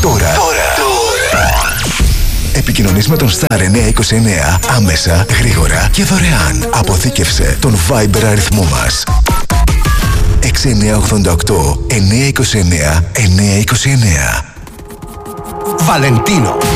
Τώρα. Επικοινωνείς με τον Star 929 άμεσα, γρήγορα και δωρεάν. Αποθήκευσε τον Viber αριθμό μας. 6988 929 929. Βαλεντίνο.